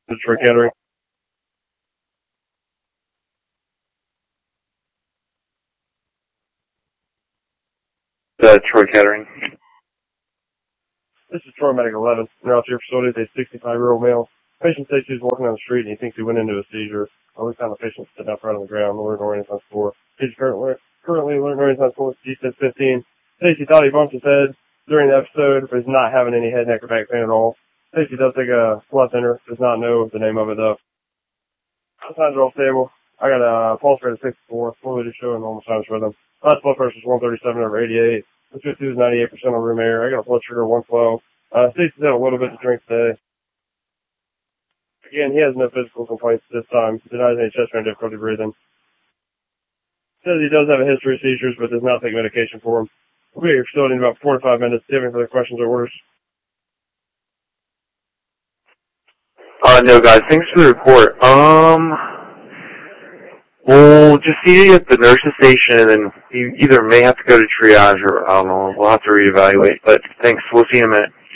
Detroit Kettering. Detroit Kettering. This is Troy Medic 11. We're out to your facility with a 65-year-old male. Patient says he's walking down the street and he thinks he went into a seizure. We found the patient sitting up right on the ground, alert oriented on score. He's currently alert oriented on score, G-15. Stacy thought he bumped his head during the episode, but is not having any head, neck, or back pain at all. Stacy does take a blood thinner, does not know the name of it though. Signs are all stable. I got a pulse rate of 64, fully just showing normal signs for them. Last blood pressure is 137/88. The 50 is 98% on room air. I got a blood sugar of 112. Stacy's had a little bit to drink today. Again, he has no physical complaints this time. Denies any chest pain, difficulty breathing. Says he does have a history of seizures, but does not take medication for them. We'll be at your facility in about 4 to 5 minutes. Do you have any further questions or orders? No, guys. Thanks for the report. We'll just see you at the nurse's station, and then you either may have to go to triage or, I don't know, we'll have to reevaluate. But thanks. We'll see you in a minute.